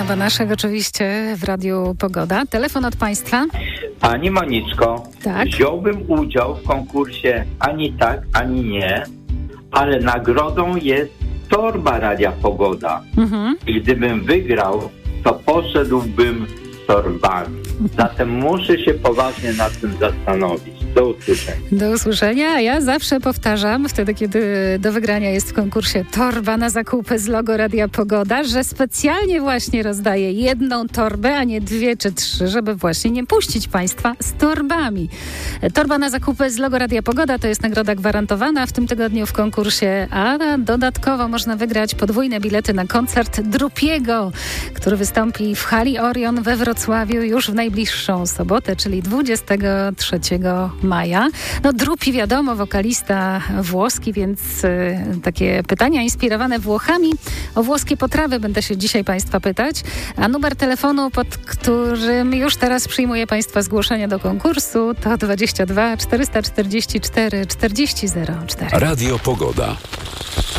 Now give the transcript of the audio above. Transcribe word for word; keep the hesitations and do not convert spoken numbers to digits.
Anna Banaszek oczywiście w Radiu Pogoda. Telefon od Państwa. Pani Moniczko, Tak. wziąłbym udział w konkursie ani tak, ani nie, ale nagrodą jest torba Radia Pogoda. Mhm. I gdybym wygrał, to poszedłbym z torbami. Zatem muszę się poważnie nad tym zastanowić. Do usłyszenia. Do usłyszenia. A ja zawsze powtarzam, wtedy kiedy do wygrania jest w konkursie torba na zakupy z logo Radia Pogoda, że specjalnie właśnie rozdaję jedną torbę, a nie dwie czy trzy, żeby właśnie nie puścić Państwa z torbami. Torba na zakupy z logo Radia Pogoda to jest nagroda gwarantowana w tym tygodniu w konkursie, a dodatkowo można wygrać podwójne bilety na koncert Drupiego, który wystąpi w hali Orion we Wrocławiu już w najbliższą sobotę, czyli dwudziestego trzeciego maja. No Drupi wiadomo, wokalista włoski, więc y, takie pytania inspirowane Włochami. O włoskie potrawy będę się dzisiaj Państwa pytać. A numer telefonu, pod którym już teraz przyjmuję Państwa zgłoszenia do konkursu, to dwadzieścia dwa czterysta czterdzieści cztery czterdzieści zero cztery. Radio Pogoda.